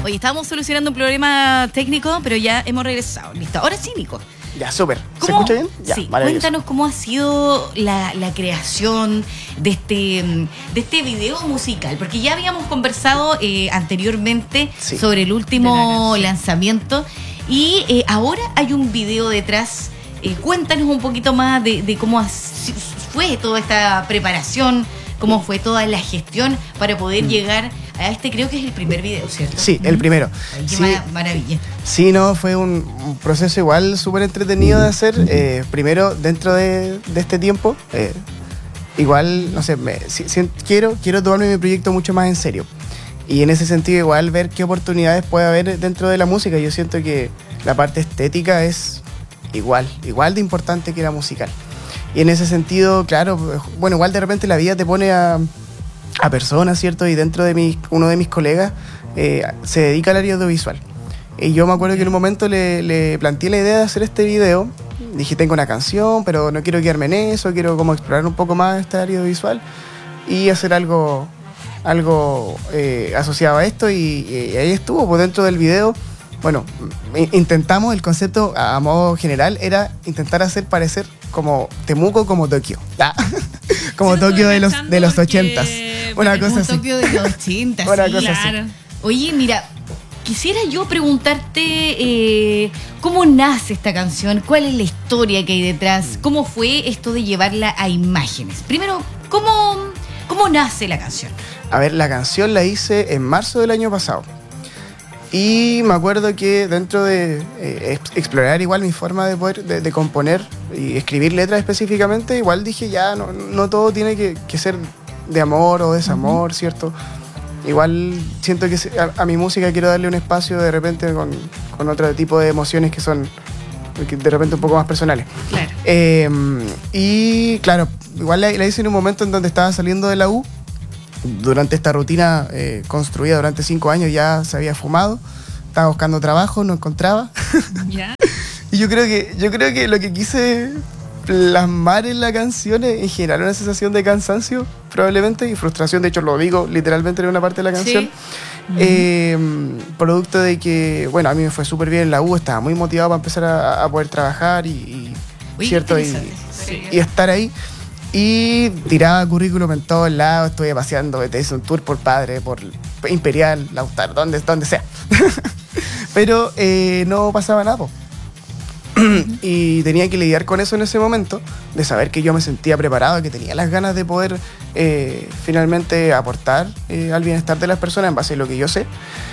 Oye, estábamos solucionando un problema técnico, pero ya hemos regresado. Listo. Ahora sí, Nico. Ya, súper. ¿Se escucha bien? Ya, sí, cuéntanos cómo ha sido la creación de este video musical, porque ya habíamos conversado anteriormente sobre el último lanzamiento y ahora hay un video detrás. Cuéntanos un poquito más de cómo fue toda esta preparación, cómo fue toda la gestión para poder llegar a este, creo que es el primer video, ¿cierto? Sí, el primero. Ay, qué maravilla. Sí, no, fue un proceso igual súper entretenido de hacer. Primero, dentro de este tiempo, igual, no sé, quiero tomarme mi proyecto mucho más en serio. Y en ese sentido, igual ver qué oportunidades puede haber dentro de la música. Yo siento que la parte estética es igual de importante que la musical. Y en ese sentido, claro, bueno, igual de repente la vida te pone a personas, ¿cierto? Y dentro de uno de mis colegas se dedica al área audiovisual. Y yo me acuerdo que en un momento le planteé la idea de hacer este video. Dije, tengo una canción, pero no quiero quedarme en eso, quiero como explorar un poco más esta área audiovisual y hacer algo asociado a esto. Y ahí estuvo, pues dentro del video. Bueno, intentamos, el concepto a modo general era intentar hacer parecer como Temuco como Tokio. Como Tokio de los 80s. Una cosa así. Tokio de los 80s, una sí, cosa claro. así. Oye, mira, quisiera yo preguntarte cómo nace esta canción, cuál es la historia que hay detrás, cómo fue esto de llevarla a imágenes. Primero, ¿cómo nace la canción? A ver, la canción la hice en marzo del año pasado. Y me acuerdo que dentro de explorar igual mi forma de poder de componer y escribir letras específicamente, igual dije ya, no todo tiene que ser de amor o desamor, ¿cierto? Igual siento que a mi música quiero darle un espacio de repente con otro tipo de emociones que son de repente un poco más personales. Claro. Y claro, igual la hice en un momento en donde estaba saliendo de la U. Durante esta rutina construida durante 5 años ya se había fumado, estaba buscando trabajo, no encontraba. ¿Ya? Y yo creo que lo que quise plasmar en la canción es generar una sensación de cansancio probablemente y frustración, de hecho lo digo literalmente en una parte de la canción. Sí. Producto de que, bueno, a mí me fue súper bien en la U, estaba muy motivado para empezar a poder trabajar ¿cierto? Y estar ahí. Y tiraba currículum en todos lados, estuve paseando, te hice un tour por Padre, por Imperial, Lautaro, donde sea. Pero no pasaba nada, po. Y tenía que lidiar con eso en ese momento, de saber que yo me sentía preparado, que tenía las ganas de poder finalmente aportar al bienestar de las personas en base a lo que yo sé.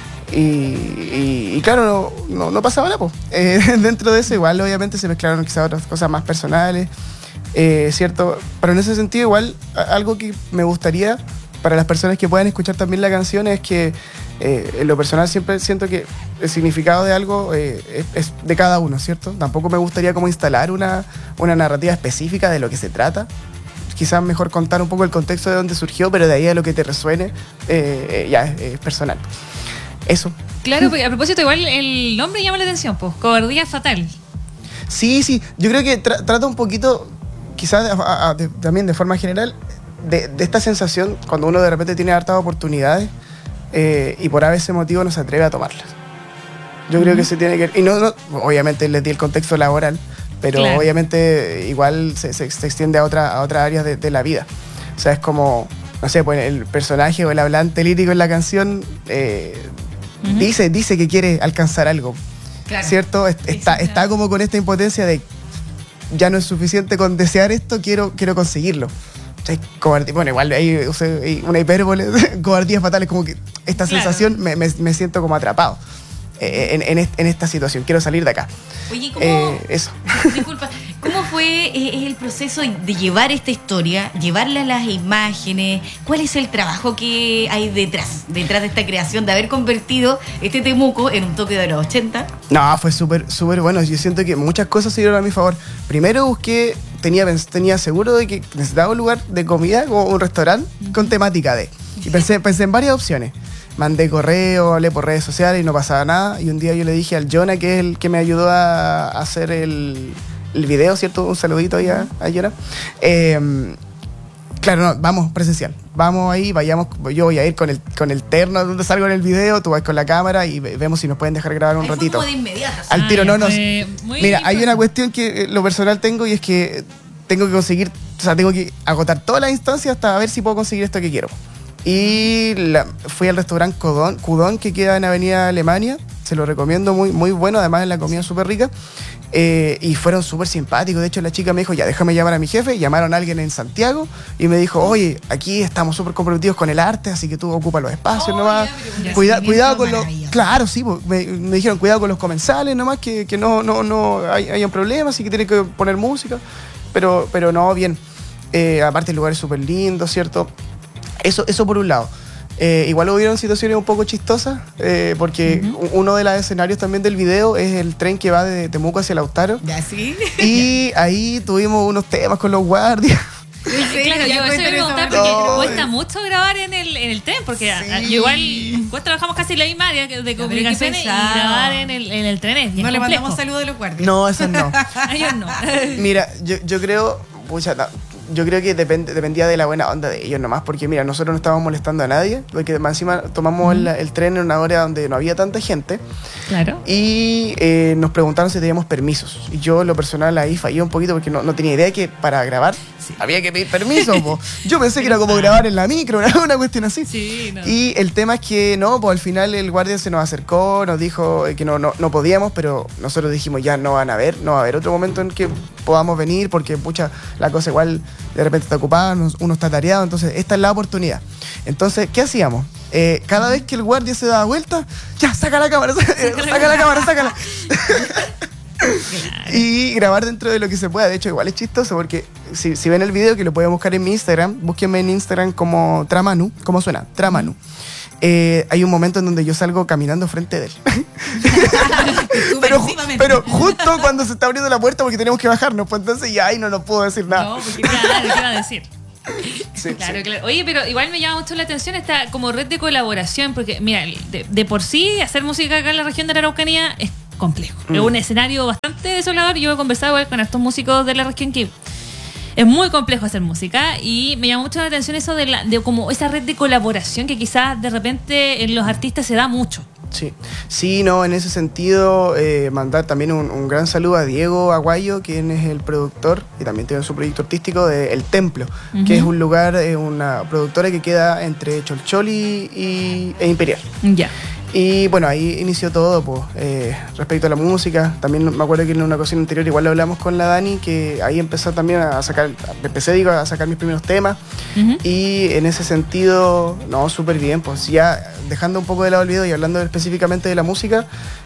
Y claro, no pasaba nada, po. Dentro de eso igual obviamente se mezclaron quizás otras cosas más personales. ¿Cierto? Pero en ese sentido igual algo que me gustaría para las personas que puedan escuchar también la canción es que en lo personal siempre siento que el significado de algo es de cada uno, ¿cierto? Tampoco me gustaría como instalar una narrativa específica de lo que se trata. Quizás mejor contar un poco el contexto de dónde surgió, pero de ahí a lo que te resuene ya es personal. Eso. Claro, a propósito, igual el nombre llama la atención, pues, Cobardía Fatal. Sí, yo creo que trata un poquito, quizás también de forma general, de esta sensación cuando uno de repente tiene hartas oportunidades y por a veces motivo no se atreve a tomarlas. Yo creo que se tiene que... Y no, obviamente les di el contexto laboral, pero claro, obviamente igual se extiende a otras áreas de la vida. O sea, es como, no sé, pues el personaje o el hablante lírico en la canción dice que quiere alcanzar algo. Claro. ¿Cierto? Está como con esta impotencia de ya no es suficiente con desear esto, quiero conseguirlo. O sea, bueno, igual ahí usé una hipérbole, cobardía fatal, es como que esta sensación me siento como atrapado en esta situación, quiero salir de acá. Oye, ¿cómo? Eso. Disculpa, ¿cómo fue el proceso de llevar esta historia, llevarla a las imágenes? ¿Cuál es el trabajo que hay detrás de esta creación, de haber convertido este Temuco en un Tokio de los 80? No, fue súper bueno. Yo siento que muchas cosas se dieron a mi favor. Primero busqué, tenía seguro de que necesitaba un lugar de comida, como un restaurante con temática de. Y pensé en varias opciones. Mandé correo, hablé por redes sociales y no pasaba nada. Y un día yo le dije al Jonah, que es el que me ayudó a hacer el video, ¿cierto? Un saludito ahí a Jonah. Claro, no, vamos presencial. Vamos ahí, vayamos. Yo voy a ir con el terno donde salgo en el video, tú vas con la cámara y vemos si nos pueden dejar grabar un ratito. Como de inmediato. Al tiro, no. Mira, hay una importante. cuestión que lo personal tengo y es que tengo que conseguir, o sea, tengo que agotar todas las instancias hasta ver si puedo conseguir esto que quiero. Y fui al restaurante Cudón, que queda en Avenida Alemania. Se lo recomiendo, muy, muy bueno. Además, la comida súper rica. Y fueron súper simpáticos. De hecho, la chica me dijo, ya, déjame llamar a mi jefe. Llamaron a alguien en Santiago y me dijo, oye, aquí estamos súper comprometidos con el arte, así que tú ocupa los espacios nomás. Cuidado con los... Claro, sí, me dijeron, cuidado con los comensales nomás, que no hayan problemas y que tienen que poner música. Pero no, bien. Aparte, el lugar es súper lindo, ¿cierto? Eso por un lado. Igual hubieron situaciones un poco chistosas, porque uno de los escenarios también del video es el tren que va de Temuco hacia Lautaro. ¿Ya sí? Y ahí tuvimos unos temas con los guardias. Sí, claro, yo eso iba a preguntar porque cuesta mucho grabar en el tren, porque yo igual trabajamos casi en la misma área de comunicaciones y grabar en el tren es bien no complejo. le mandamos saludos a los guardias. No, esas no. A ellos no. Mira, yo creo... Pucha, no. Yo creo que dependía de la buena onda de ellos nomás, porque mira, nosotros no estábamos molestando a nadie, porque encima tomamos el tren en una hora donde no había tanta gente. Claro. Y nos preguntaron si teníamos permisos. Y yo, lo personal, ahí fallé un poquito porque no tenía idea que para grabar había que pedir permiso. Po. Yo pensé que era como grabar en la micro, una cuestión así. Sí, no. Y el tema es que no, pues al final el guardia se nos acercó, nos dijo que no podíamos, pero nosotros dijimos ya no va a haber otro momento en que podamos venir, porque pucha, la cosa igual de repente está ocupada, uno está tareado, entonces esta es la oportunidad. Entonces, ¿qué hacíamos? Cada vez que el guardia se daba vuelta, ya, saca la cámara, sácala. Claro. Y grabar dentro de lo que se pueda. De hecho, igual es chistoso porque si ven el video, que lo pueden buscar en mi Instagram, búsquenme en Instagram como Tramanu. ¿Cómo suena? Tramanu. Hay un momento en donde yo salgo caminando frente de él. pero justo cuando se está abriendo la puerta, porque tenemos que bajarnos, pues entonces ya ahí no nos puedo decir nada. No, porque claro, ¿qué iba a decir? Sí, claro, sí. claro. Oye, pero igual me llama mucho la atención esta como red de colaboración, porque mira, de por sí hacer música acá en la región de la Araucanía es complejo. Es un escenario bastante desolador. Yo he conversado igual con estos músicos de la región que es muy complejo hacer música, y me llama mucho la atención eso de como esa red de colaboración que quizás de repente en los artistas se da mucho. Sí, no, en ese sentido, mandar también un gran saludo a Diego Aguayo, quien es el productor y también tiene su proyecto artístico de El Templo, que es un lugar, una productora que queda entre Cholcholi e Imperial. Ya. Y bueno, ahí inició todo, pues, respecto a la música. También me acuerdo que en una ocasión anterior igual lo hablamos con la Dani, que ahí empecé también a sacar mis primeros temas. Y en ese sentido, no, súper bien, pues ya dejando un poco de lado el video y hablando específicamente de la música,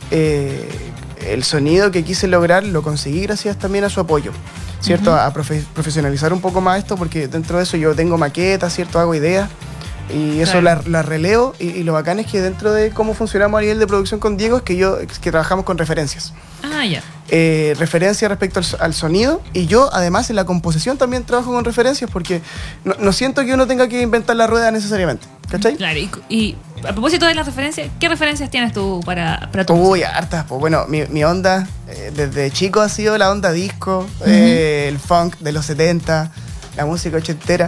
el sonido que quise lograr lo conseguí gracias también a su apoyo, ¿cierto? A profesionalizar un poco más esto, porque dentro de eso yo tengo maquetas, ¿cierto? Hago ideas. Y eso claro. la releo, y lo bacán es que dentro de cómo funcionamos a nivel de producción con Diego es que trabajamos con referencias. Ah, ya. Referencias respecto al sonido, y yo además en la composición también trabajo con referencias, porque no siento que uno tenga que inventar la rueda necesariamente, ¿cachai? Claro, y a propósito de las referencias, ¿qué referencias tienes tú para tu música? Uy, hartas, pues bueno, mi onda desde chico ha sido la onda disco, el funk de los 70, la música ochentera,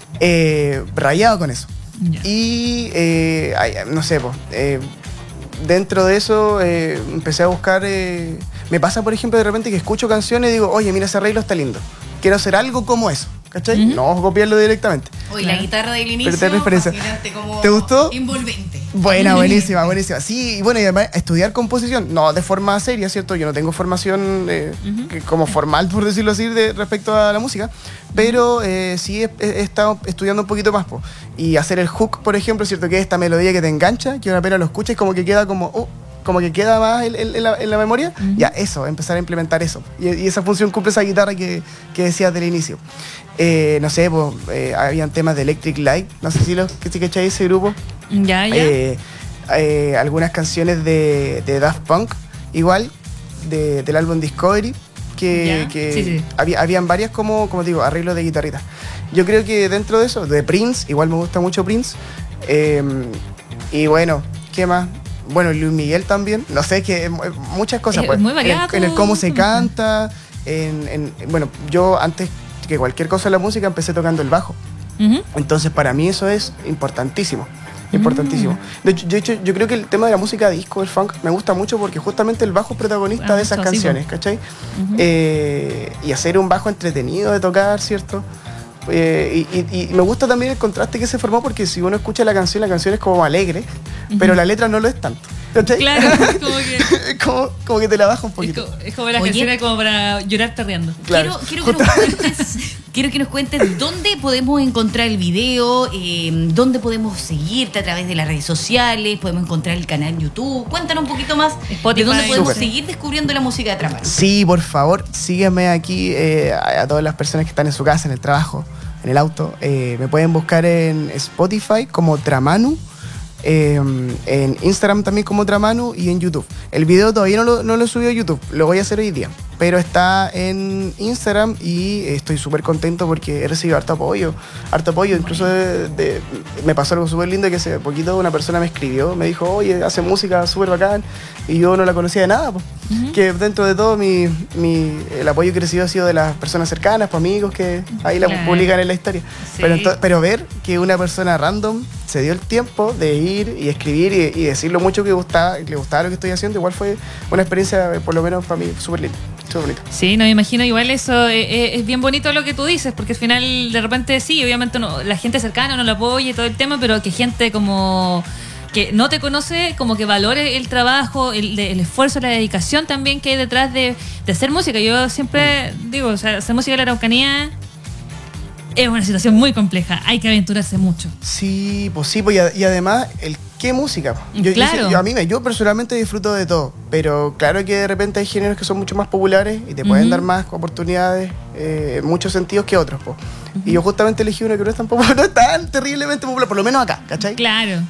rayado con eso. Ya. Y no sé, dentro de eso empecé a buscar. Me pasa, por ejemplo, de repente que escucho canciones y digo, oye, mira, ese arreglo está lindo. Quiero hacer algo como eso, ¿cachai? No copiarlo directamente. Oye, la guitarra del inicio, pero te referencia. como ¿Te gustó? Envolvente. Buenísima. Sí, y bueno, y además estudiar composición, no de forma seria, ¿cierto? Yo no tengo formación como formal, por decirlo así, respecto a la música, pero sí he estado estudiando un poquito más, y hacer el hook, por ejemplo, ¿cierto? Que es esta melodía que te engancha, que una pena lo escuchas como que queda como que queda más en la memoria. Ya, eso, empezar a implementar eso. Y esa función cumple esa guitarra que decías del inicio. No sé, habían temas de Electric Light, no sé si cacháis ese grupo. Ya. Algunas canciones de Daft Punk, igual, del álbum Discovery, que sí. Habían varias como digo, arreglos de guitarrita. Yo creo que dentro de eso, de Prince, igual me gusta mucho Prince. Y bueno, ¿qué más? Bueno, Luis Miguel también, no sé, que muchas cosas. Es muy variado. En el cómo se canta, bueno, yo antes que cualquier cosa en la música empecé tocando el bajo. Entonces para mí eso es importantísimo. Importantísimo. De hecho, yo creo que el tema de la música disco, el funk, me gusta mucho porque justamente el bajo es protagonista de esas canciones, ¿cachai? Y hacer un bajo entretenido de tocar, ¿cierto? Y me gusta también el contraste que se formó porque si uno escucha la canción es como alegre, pero la letra no lo es tanto. ¿Cachai? Claro, como que... como que te la baja un poquito. Es como la canción como para llorar perreando. Claro. Quiero que nos cuentes dónde podemos encontrar el video, dónde podemos seguirte a través de las redes sociales, podemos encontrar el canal en YouTube. Cuéntanos un poquito más de dónde podemos seguir descubriendo la música de Tramano. Sí, por favor, síganme aquí a todas las personas que están en su casa, en el trabajo, en el auto. Me pueden buscar en Spotify como Tramanu. En Instagram también como Tramanu y en YouTube. El video todavía no lo he subido a YouTube, lo voy a hacer hoy día, pero está en Instagram y estoy súper contento porque he recibido harto apoyo. Incluso me pasó algo súper lindo que hace poquito una persona me escribió, me dijo, oye, hace música súper bacán, y yo no la conocía de nada, que dentro de todo el apoyo que he recibido ha sido de las personas cercanas, amigos que ahí la publican en la historia. Sí. Pero ver que una persona random se dio el tiempo de ir y escribir y decir lo mucho que le gustaba lo que estoy haciendo, igual fue una experiencia, por lo menos para mí, súper linda. Sí, no me imagino, igual eso es bien bonito lo que tú dices, porque al final de repente sí, obviamente la gente cercana no lo apoya y todo el tema, pero que gente como que no te conoce, como que valore el trabajo, el esfuerzo, la dedicación también que hay detrás de hacer música. Yo siempre digo, o sea, hacer música en la Araucanía es una situación muy compleja, hay que aventurarse mucho. Sí, pues y además ¿qué música? Claro. Yo personalmente disfruto de todo, pero claro que de repente hay géneros que son mucho más populares y te pueden dar más oportunidades en muchos sentidos que otros, po. Y yo justamente elegí uno que no es no es tan terriblemente popular, por lo menos acá, ¿cachai? Claro.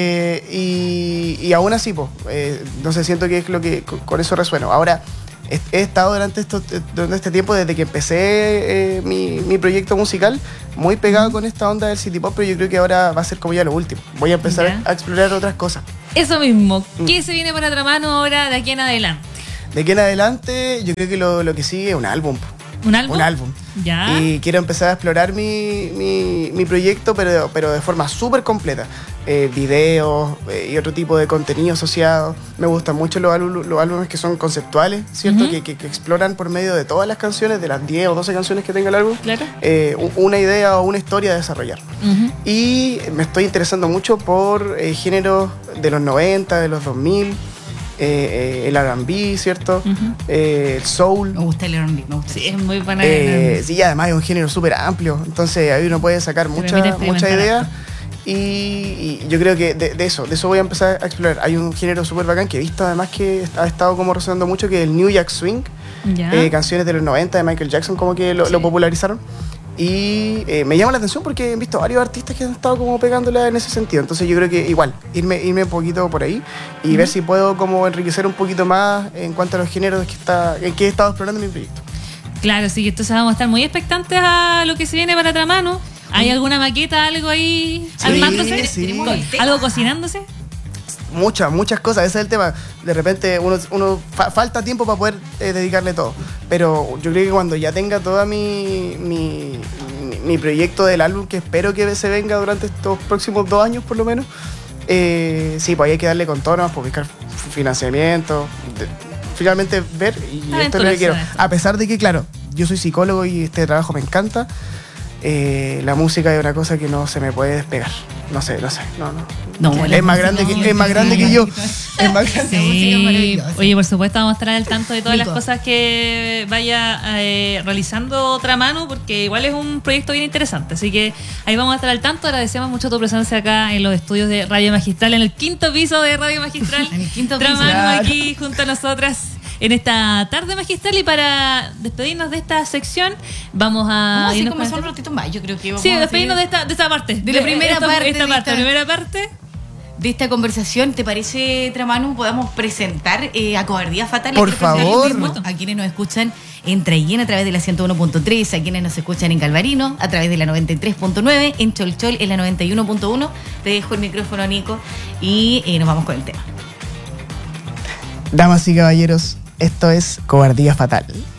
Y aún así, no sé, siento que es lo que con eso resueno. Ahora, he estado durante este tiempo, desde que empecé mi proyecto musical, muy pegado con esta onda del city pop, pero yo creo que ahora va a ser como ya lo último. Voy a empezar a explorar otras cosas. Eso mismo. ¿Qué se viene para Tramano ahora de aquí en adelante? De aquí en adelante, yo creo que lo que sigue es un álbum. ¿Un álbum? Un álbum. Ya. Y quiero empezar a explorar mi proyecto, pero de forma súper completa. Videos y otro tipo de contenido asociado. Me gustan mucho los álbumes que son conceptuales, ¿cierto? Que exploran por medio de todas las canciones, de las 10 o 12 canciones que tenga el álbum, claro. Una idea o una historia a desarrollar. Y me estoy interesando mucho por géneros de los 90, de los 2000. El R&B, ¿cierto? El soul. Me gusta el R&B, me gusta. Sí, es muy buena. Sí, además es un género súper amplio, entonces ahí uno puede sacar mucha idea. Y yo creo que de eso voy a empezar a explorar. Hay un género súper bacán que he visto además que ha estado como resonando mucho, que es el New Jack Swing. Canciones de los 90 de Michael Jackson como que lo popularizaron. Y me llama la atención porque he visto varios artistas que han estado como pegándola en ese sentido. Entonces yo creo que igual, irme un poquito por ahí y ver si puedo como enriquecer un poquito más en cuanto a los géneros que he estado explorando en mi proyecto. Claro, sí, entonces vamos a estar muy expectantes a lo que se viene para Tramano. ¿Hay alguna maqueta, algo ahí armándose? Sí. ¿Algo cocinándose? Muchas cosas, ese es el tema. De repente uno falta tiempo para poder dedicarle todo. Pero yo creo que cuando ya tenga toda mi proyecto del álbum, que espero que se venga durante estos próximos 2 años por lo menos, sí, pues hay que darle con todo, ¿no? Pues buscar financiamiento, finalmente ver, y esto es lo que quiero. A pesar de que, claro, yo soy psicólogo y este trabajo me encanta, la música es una cosa que no se me puede despegar. No sé. Es más grande que yo. Es más grande. Sí. Oye, por supuesto vamos a estar al tanto de todas las cosas que vaya realizando Tramano, porque igual es un proyecto bien interesante. Así que ahí vamos a estar al tanto. Agradecemos mucho tu presencia acá en los estudios de Radio Magistral, en el 5º piso de Radio Magistral. En el 5º piso. Tramano aquí junto a nosotras en esta tarde magistral. Y para despedirnos de esta sección vamos a irnos con un ratito más. Yo creo que vamos a despedirnos de esta parte, de la primera parte de esta conversación. ¿Te parece, Tramanu, podamos presentar a Cobardía Fatal? Por favor. A quienes nos escuchan en Traillén a través de la 101.3, a quienes nos escuchan en Calvarino a través de la 93.9, en Cholchol en la 91.1. Te dejo el micrófono, Nico, y nos vamos con el tema. Damas y caballeros, esto es Cobardía Fatal.